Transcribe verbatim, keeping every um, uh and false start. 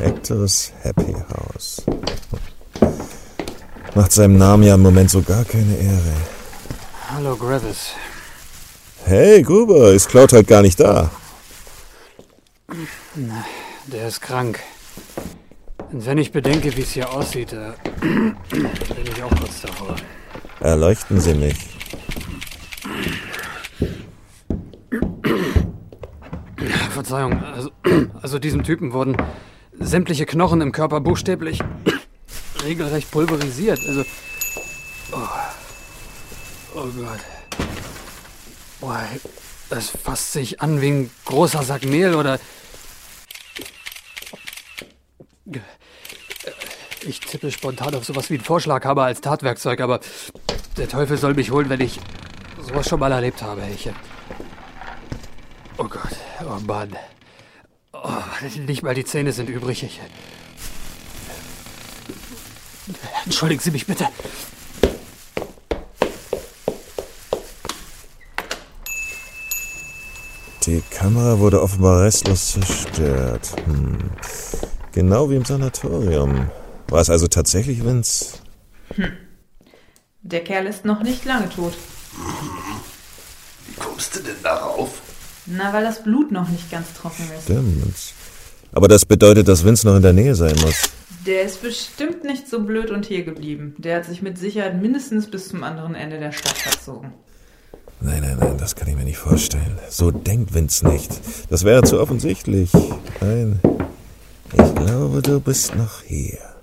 Actors Happy House. Macht seinem Namen ja im Moment so gar keine Ehre. Hallo, Gravis. Hey, Gruber, ist Cloud halt gar nicht da? Na, der ist krank. Und wenn ich bedenke, wie es hier aussieht, äh, bin ich auch kurz davor. Erleuchten Sie mich. Verzeihung, also, also diesem Typen wurden sämtliche Knochen im Körper buchstäblich regelrecht pulverisiert. Also, oh, oh Gott. Boah, das fasst sich an wie ein großer Sack Mehl oder... Ich tippe spontan auf sowas wie einen Vorschlaghammer als Tatwerkzeug, aber der Teufel soll mich holen, wenn ich sowas schon mal erlebt habe. Ich, oh Gott, oh Mann. Oh, nicht mal die Zähne sind übrig. Ich, entschuldigen Sie mich bitte. Die Kamera wurde offenbar restlos zerstört. Hm. Genau wie im Sanatorium. War es also tatsächlich Vince? Hm. Der Kerl ist noch nicht lange tot. Wie kommst du denn darauf? Na, weil das Blut noch nicht ganz trocken ist. Stimmt. Aber das bedeutet, dass Vince noch in der Nähe sein muss. Der ist bestimmt nicht so blöd und hier geblieben. Der hat sich mit Sicherheit mindestens bis zum anderen Ende der Stadt verzogen. Nein, nein, nein, das kann ich mir nicht vorstellen. So denkt Vince nicht. Das wäre zu offensichtlich. Nein, ich glaube, du bist noch hier.